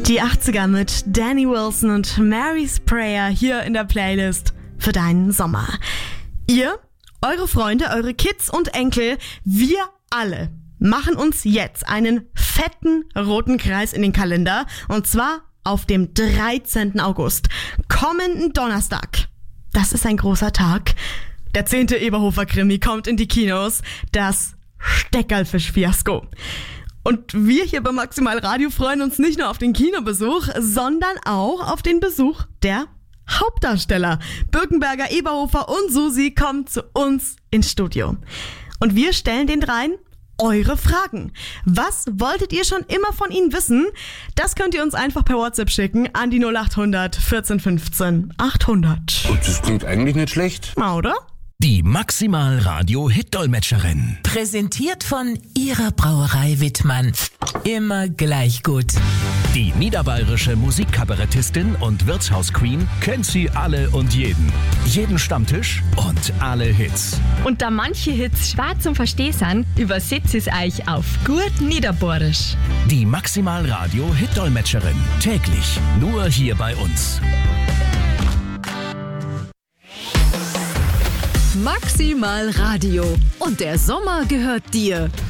Die 80er mit Danny Wilson und Mary's Prayer hier in der Playlist für deinen Sommer. Ihr, eure Freunde, eure Kids und Enkel, wir alle machen uns jetzt einen fetten roten Kreis in den Kalender und zwar auf dem 13. August, kommenden Donnerstag. Das ist ein großer Tag. Der 10. Eberhofer-Krimi kommt in die Kinos, das Steckerlfisch-Fiasko. Und wir hier bei Maximal Radio freuen uns nicht nur auf den Kinobesuch, sondern auch auf den Besuch der Hauptdarsteller. Birkenberger, Eberhofer und Susi kommen zu uns ins Studio. Und wir stellen den dreien eure Fragen. Was wolltet ihr schon immer von ihnen wissen? Das könnt ihr uns einfach per WhatsApp schicken an die 0800 14 15 800. Und das klingt eigentlich nicht schlecht. Na, oder? Die Maximal Radio Hitdolmetscherin. Präsentiert von Ihrer Brauerei Wittmann. Immer gleich gut. Die niederbayerische Musikkabarettistin und Wirtshausqueen kennt sie alle und jeden. Jeden Stammtisch und alle Hits. Und da manche Hits schwer zum Verstehen sind, übersetzt es euch auf gut Niederbayerisch. Die Maximal Radio Hitdolmetscherin. Täglich nur hier bei uns. Maximal Radio. Und der Sommer gehört dir.